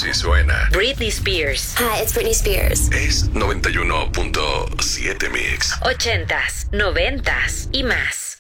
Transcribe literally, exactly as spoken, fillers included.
Así suena. Britney Spears. Hi, it's Britney Spears. Es noventa y uno punto siete Mix. Ochentas, noventas y más.